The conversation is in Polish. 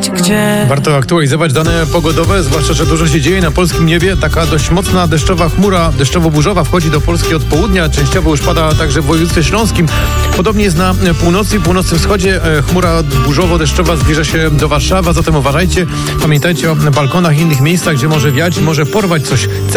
wiedzieć gdzie. Warto aktualizować dane pogodowe, zwłaszcza, że dużo się dzieje na polskim niebie. Taka dość mocna deszczowa chmura, deszczowo-burzowa wchodzi do Polski od południa. Częściowo już pada także w województwie śląskim. Podobnie jest na północy i północnym wschodzie. Chmura burzowo-deszczowa zbliża się do Warszawy, zatem uważajcie. Pamiętajcie o balkonach i innych miejscach, gdzie może wiać i może porwać coś.